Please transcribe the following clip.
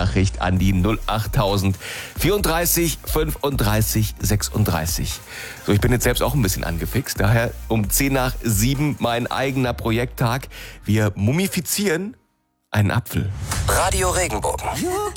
Sprachnachricht an die 08000 34 35 36. So, ich bin jetzt selbst auch ein bisschen angefixt. Daher um 6:50 mein eigener Projekttag. Wir mumifizieren einen Apfel. Radio Regenbogen.